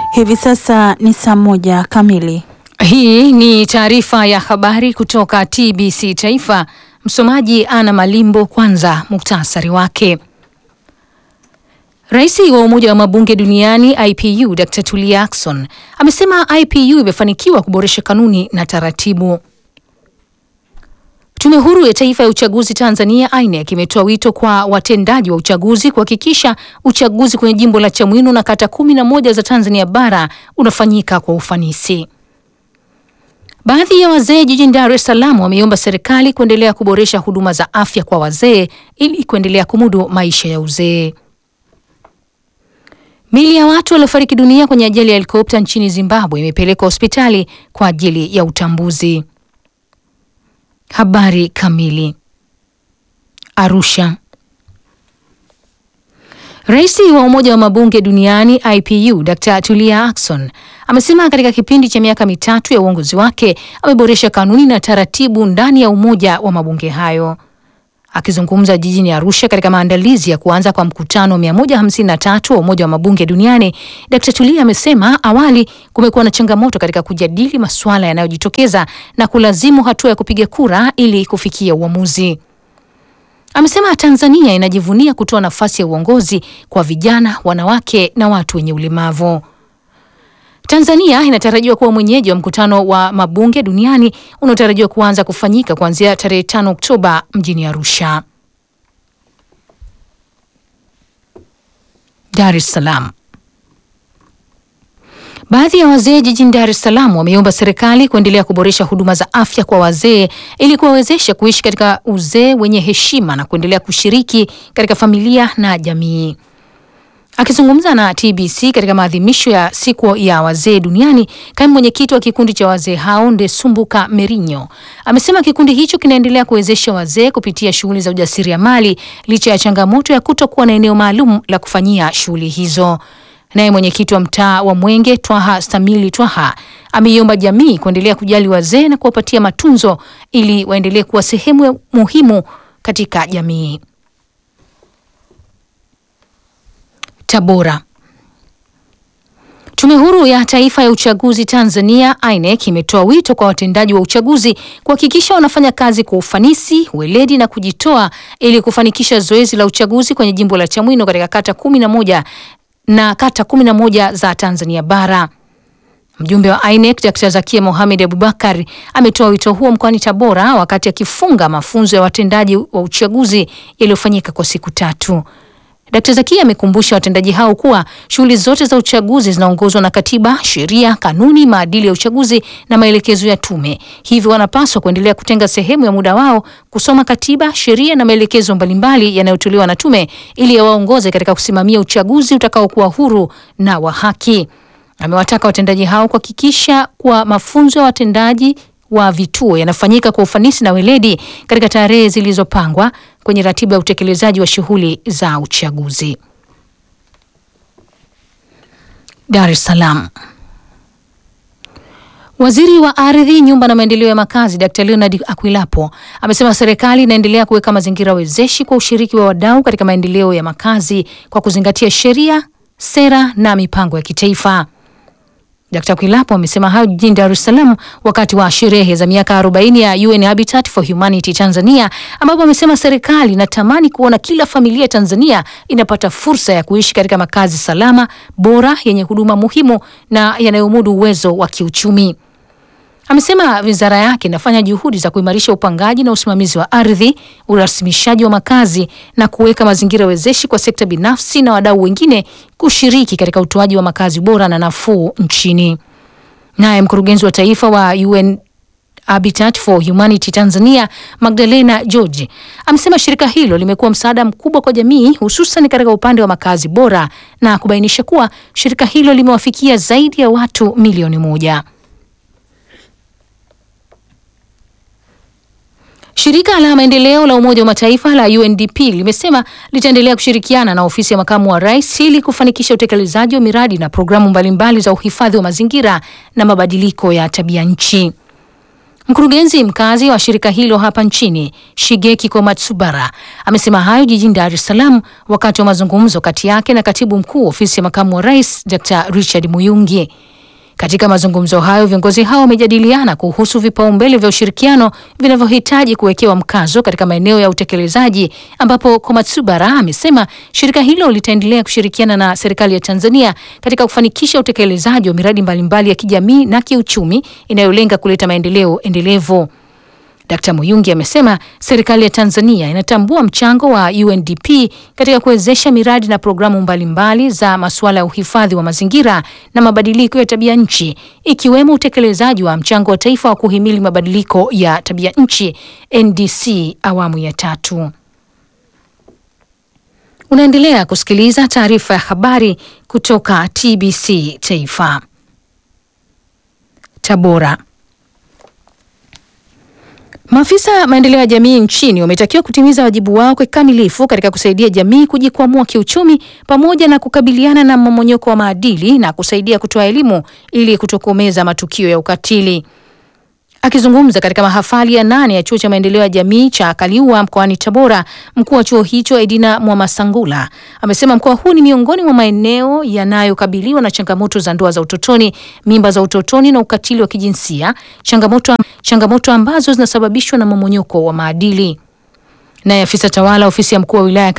Hivi sasa ni saa 1 kamili. Hii ni taarifa ya habari kutoka TBC Taifa. Msomaji Ana Malimbo. Kwanza muktasari wake. Rais wa Umoja wa Mabunge Duniani IPU Dr. Tulia Ackson amesema IPU imefanikiwa kuboresha kanuni na taratibu. Tume Huru ya Taifa ya Uchaguzi Tanzania INEC imetoa wito kwa watendaji wa uchaguzi kuhakikisha uchaguzi kwenye jimbo la Chamwino na kata 11 za Tanzania bara unafanyika kwa ufanisi. Baadhi ya wazee jijini Dar es Salaam wameomba serikali kuendelea kuboresha huduma za afya kwa wazee ili kuendelea kumudu maisha ya uzee. Miili ya watu waliofariki dunia kwenye ajali ya helikopta nchini Zimbabwe imepelekwa hospitali kwa ajili ya utambuzi. Habari kamili. Arusha. Rais wa Umoja wa Mabunge Duniani IPU Dr. Tulia Ackson amesema katika kipindi cha miaka mitatu ya uongozi wake ameboresha kanuni na taratibu ndani ya Umoja wa Mabunge hayo. Akizungumza jijini Arusha katika maandalizi ya kuanza kwa mkutano 153 wa Umoja wa Mabunge Duniani, Dr. Tulia amesema awali kumekuwa na changamoto katika kujadili masuala yanayojitokeza na kulazimu hatua ya kupiga kura ili kufikia uamuzi. Amesema Tanzania inajivunia kutoa nafasi ya uongozi kwa vijana, wanawake na watu wenye ulemavu. Tanzania inatarajiwa kuwa mwenyeji wa mkutano wa mabunge duniani unaotarajiwa kuanza kufanyika kuanzia tarehe 5 Oktoba mjini Arusha. Dar es Salaam. Baadhi ya wazee jijini Dar es Salaam wameomba serikali kuendelea kuboresha huduma za afya kwa wazee ili kuwawezesha kuishi katika uzee wenye heshima na kuendelea kushiriki katika familia na jamii. Akizungumza na TBC katika maadhimisho ya siku ya wazee duniani, kaimu mwenyekiti wa kikundi cha wazee hao Ndesumbuka Merinyo amesema kikundi hicho kinaendelea kuwezesha wazee kupitia shughuli za ujasiriamali licha ya changamoto ya kutokuwa na eneo maalum la kufanyia shughuli hizo. Naye mwenyekiti wa mtaa wa Mwenge Twaha Stamili Twaha ameiomba jamii kuendelea kujali wazee na kuwapatia matunzo ili waendelee kuwa sehemu muhimu katika jamii. Tabora. Tume Huru ya Taifa ya Uchaguzi Tanzania INEC imetoa wito kwa watendaji wa uchaguzi kuhakikisha wanafanya kazi kwa ufanisi, weledi na kujitoa ili kufanikisha zoezi la uchaguzi kwenye jimbo la Chamwino katika kata 11 na kata 11 za Tanzania bara. Mjumbe wa INEC Dr. Zakia Mohamed Abubakar ametoa wito huo mkoani Tabora wakati akifunga mafunzo ya watendaji wa uchaguzi yaliyofanyika kwa siku 3. Dr. Zakia amekumbusha watendaji hao kuwa shughuli zote za uchaguzi zinaongozwa na katiba, sheria, kanuni, maadili ya uchaguzi na maelekezo ya tume. Hivyo wanapaswa kuendelea kutenga sehemu ya muda wao kusoma katiba, sheria na maelekezo mbalimbali yanayotolewa na tume ili waongoze katika kusimamia uchaguzi utakaokuwa huru na wa haki. Amewataka watendaji hao kuhakikisha kuwa mafunzo ya watendaji wa vituo yanafanyika kwa ufanisi na weledi katika tarehe zilizopangwa kwenye ratiba ya utekelezaji wa shughuli za uchaguzi. Dar es Salaam. Waziri wa Ardhi, Nyumba na Maendeleo ya Makazi Dr. Leonard Akwilapo amesema serikali inaendelea kuweka mazingira wezeshi kwa ushiriki wa wadau katika maendeleo ya makazi kwa kuzingatia sheria, sera na mipango ya kitaifa. Dr. Akwilapo amesema hayo jijini Dar es Salaam wakati wa sherehe za miaka 40 ya UN Habitat for Humanity Tanzania, ambapo amesema serikali inatamani kuona kila familia Tanzania inapata fursa ya kuishi katika makazi salama, bora, yenye huduma muhimu na yanayomudu uwezo wa kiuchumi. Amesema wizara yake inafanya juhudi za kuimarisha upangaji na usimamizi wa ardhi, urasimishaji wa makazi na kuweka mazingira wezeshi kwa sekta binafsi na wadau wengine kushiriki katika utoaji wa makazi bora na nafuu nchini. Naye mkurugenzi wa taifa wa UN Habitat for Humanity Tanzania, Magdalena George, amesema shirika hilo limekuwa msaada mkubwa kwa jamii hususan katika upande wa makazi bora na kubainisha kuwa shirika hilo limewafikia zaidi ya watu milioni 1. Shirika la maendeleo la Umoja wa Mataifa la UNDP limesema litaendelea kushirikiana na ofisi ya makamu wa rais ili kufanikisha utekelezaji wa miradi na programu mbalimbali za uhifadhi wa mazingira na mabadiliko ya tabia nchi. Mkurugenzi mkazi wa shirika hilo hapa nchini, Shigeki Komatsubara, amesema hayo jijini Dar es Salaam wakati wa mazungumzo kati yake na Katibu Mkuu Ofisi ya Makamu wa Rais, Dr. Richard Muyungi. Katika mazungumzo hayo, viongozi hao wamejadiliana kuhusu vipaumbele vya ushirikiano vinavyohitaji kuwekewa mkazo katika maeneo ya utekelezaji, ambapo Komatsubara amesema shirika hilo litaendelea kushirikiana na serikali ya Tanzania katika kufanikisha utekelezaji wa miradi mbalimbali ya kijamii na kiuchumi inayolenga kuleta maendeleo endelevu. Dr. Muyungi amesema serikali ya Tanzania inatambua mchango wa UNDP katika kuwezesha miradi na programu mbalimbali za masuala ya uhifadhi wa mazingira na mabadiliko ya tabia nchi, ikiwemo utekelezaji wa mchango wa taifa wa kuhimili mabadiliko ya tabia nchi NDC awamu ya 3. Unaendelea kusikiliza taarifa ya habari kutoka TBC Taifa. Tabora. Maafisa maendeleo ya jamii nchini wametakiwa kutimiza wajibu wao kwa kikamilifu katika kusaidia jamii kujikwamua kiuchumi pamoja na kukabiliana na mmomonyoko wa maadili na kusaidia kutoa elimu ili kutokomeza matukio ya ukatili. Akizungumza katika mahafali ya 8 ya chuo cha maendeleo ya jamii cha Kaliua mkoani Tabora, mkuu wa chuo hicho Edina Mwamasangula amesema mkoa huu ni miongoni mwa maeneo yanayokabiliwa na changamoto za ndoa za utotoni, mimba za utotoni na ukatili wa kijinsia, changamoto ambazo zinasababishwa na mmomonyoko wa maadili. Naye afisa tawala ofisi ya mkuu wa wilaya